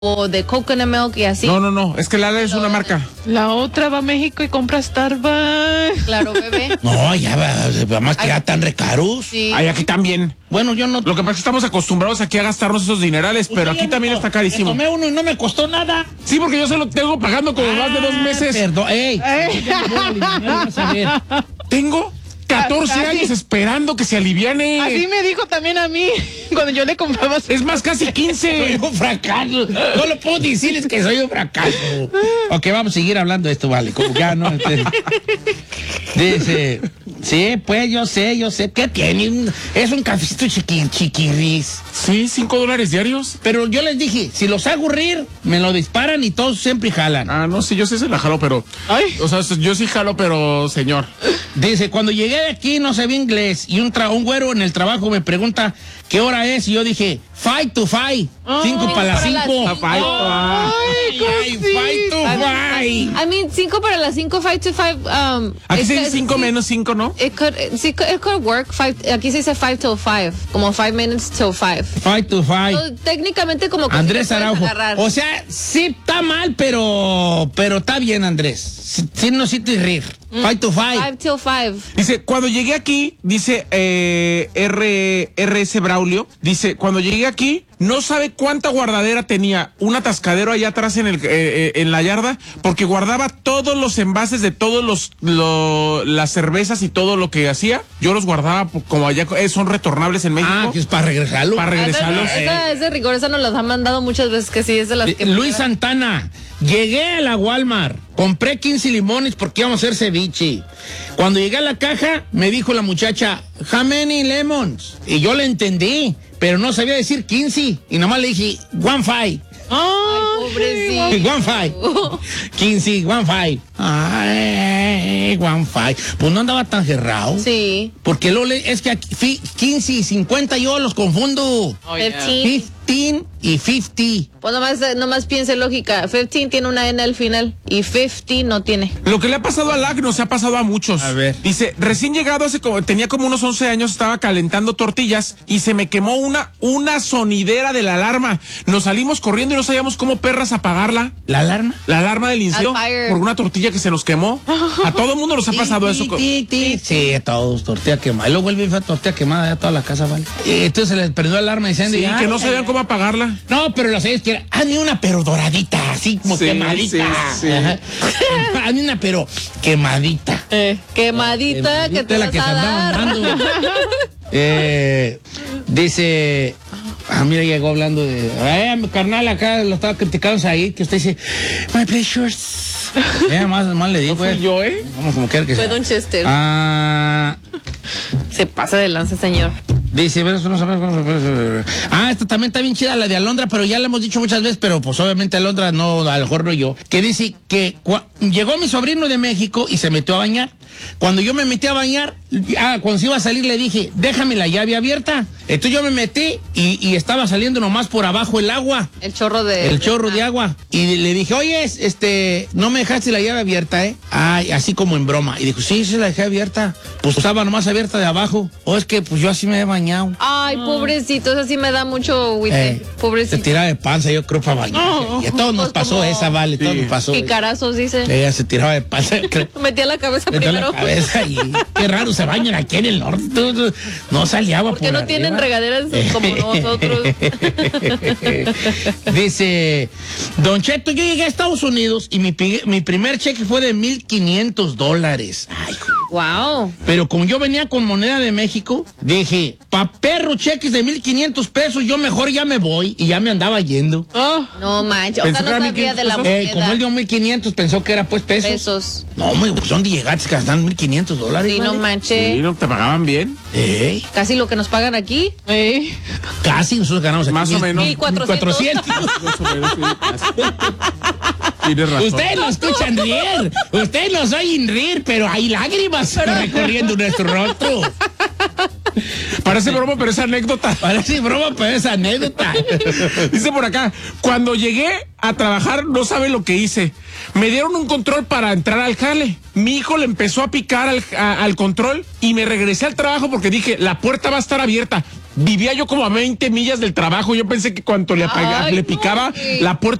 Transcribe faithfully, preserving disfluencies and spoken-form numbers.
o de coconut milk y así. No, no, no, es que Lala es una marca. La otra va a México y compra Starbucks. Claro, bebé. No, ya va, vamos que ya tan recaros. Sí. Ay, aquí también. Bueno, yo no. Lo que pasa es que estamos acostumbrados aquí a gastarnos esos dinerales, pero aquí también está carísimo. Me tomé uno y no me costó nada. Sí, porque yo se lo tengo pagando como más de dos meses. Perdón, ey. Tengo catorce Casi. años esperando que se aliviane. Así me dijo también a mí cuando yo le compraba. Es más, casi Soy quince. un fracaso. No lo puedo decirles que soy un fracaso. Ok, vamos a seguir hablando de esto, vale. Como ya no. Este, dice, sí, pues yo sé, yo sé. ¿Qué tiene? Es un cafecito chiqui, chiquirris. Sí, cinco dólares diarios. Pero yo les dije, si los hago rir, me lo disparan y todos siempre jalan. Ah, no, sí, yo sí se la jalo, pero... Ay. O sea, yo sí jalo, pero señor. Dice, cuando llegué de aquí no sabía inglés y un, tra un güero en el trabajo me pregunta qué hora es y yo dije, five to five, cinco Cinco para las para las cinco. cinco. Ay, ah. Ay, ay, five to five. I mean, cinco para las cinco, five to five. Um, Aquí es se que- dice cinco sí, menos cinco, ¿no? It could, sí, it could work. Five, aquí se dice five till five, como five minutes till five. Five to five. So, técnicamente como que Andrés sí te puedes Araujo. agarrar. O sea, sí está mal, pero pero está bien, Andrés. Sí, sí no sí te rir. Five to five. Five till five. Dice, cuando llegué aquí, dice eh, R, R S Braulio, dice, cuando llegué aquí, no sabe cuánta guardadera tenía un atascadero allá atrás en, el, eh, eh, en la yarda, porque guardaba todos los envases de todos los, lo, las cervezas y todo lo que hacía. Yo los guardaba como allá, eh, son retornables en México. Ah, que es para regresarlo. Para regresarlos. Esa, esa, esa rigor, esa nos las ha mandado muchas veces que sí, es de las Eh, que... Luis Santana, llegué a la Walmart, compré quince limones porque íbamos a hacer ceviche. Cuando llegué a la caja, me dijo la muchacha, how many lemons? Y yo le entendí, pero no sabía decir quince. Y nomás le dije, one five. Ay, pobrecito. One five. quince, one five. Ay, one five. Pues no andaba tan cerrado. Sí. Porque lo le, es que aquí, fi- quince y cincuenta yo los confundo. Fifteen. quince y cincuenta. Pues nomás, eh, nomás piense lógica. Fifteen tiene una N al final y fifty no tiene. Lo que le ha pasado al Agno se ha pasado a muchos. A ver. Dice, recién llegado hace como, tenía como unos once años, estaba calentando tortillas y se me quemó una, una sonidera de la alarma. Nos salimos corriendo y no sabíamos cómo perras apagarla. ¿La alarma? La alarma del incendio Al fire. por una tortilla que se nos quemó. A todo el mundo nos ha pasado Ti, eso. ti, ti, ti. Sí, a todos, tortilla quemada. Y luego vuelve a tortilla quemada ya toda la casa, ¿vale? Y entonces se les prendió el alarma diciendo... Sí, y, que no ay, sabían cómo apagarla. No, pero lo sabías que era, hazme una pero doradita, así como Sí, quemadita. sí, sí. Ajá. Hazme una pero quemadita. Eh, quemadita, que te la vas que a te andaba dar. dando. eh, dice, ah, mira, llegó hablando de, ay, mi carnal acá lo estaba criticando ahí, que usted dice, my pleasures. Eh, más, más le digo, No fui eh. yo, ¿eh? Vamos como quiera que Fue sea. Don Chester. Ah, Se pasa de lanza, señor. dice, pero eso no sabe- ah, esta también está bien chida, la de Alondra, pero ya la hemos dicho muchas veces, pero pues obviamente Alondra no, a lo mejor no yo, que dice que cua- llegó mi sobrino de México y se metió a bañar. Cuando yo me metí a bañar, ah, cuando se iba a salir le dije, déjame la llave abierta. Entonces yo me metí y, y estaba saliendo nomás por abajo el agua. El chorro de... El chorro de agua. Y le dije, oye, este, no me dejaste la llave abierta, ¿eh? Ay, así como en broma. Y dijo, sí, sí la dejé abierta. Pues estaba nomás abierta de abajo. O es que pues yo así me he bañado. Ay, pobrecito, eso sí me da mucho güey. Eh, Pobrecito. Se tiraba de panza, yo creo, para bañar. Y a todos nos Pues pasó como- esa, vale, todos Sí. nos pasó. Picarazos, dice. Ella se tiraba de panza, creo. Metía la cabeza Metió la primero. cabeza y qué raro se bañan aquí en el norte. Tú, tú, no salía agua Porque por no tienen arriba. regaderas como nosotros. Dice, Don Cheto, yo llegué a Estados Unidos y mi, pi- mi primer cheque fue de mil quinientos dólares. Ay, Wow. pero como yo venía con moneda de México, dije, pa' perro cheques de mil quinientos pesos, yo mejor ya me voy. Y ya me andaba yendo. Oh, No manches. O sea, Pensó no que era sabía de la mil quinientos Eh, como él moneda. dio mil quinientos, pensó que era pues pesos. Pesos. No, hombre, pues ¿dónde llegaste que gastan mil quinientos dólares? Sí, no vale? manches. Sí, ¿no te pagaban bien? Ey, Casi lo que nos pagan aquí. eh. casi nosotros ganamos aquí. Más o mil- menos. mil cuatrocientos. Más o menos, sí. Tienes razón. Ustedes lo escuchan reír, ustedes nos oyen reír, pero hay lágrimas recorriendo nuestro rostro. Parece broma, pero es anécdota. Parece broma, pero es anécdota. Dice por acá, cuando llegué a trabajar no sabe lo que hice. Me dieron un control para entrar al jale. Mi hijo le empezó a picar al, a- al control y me regresé al trabajo porque dije, la puerta va a estar abierta. vivía yo como a veinte millas del trabajo. Yo pensé que cuando le, apag- Ay, le no, picaba güey. la puerta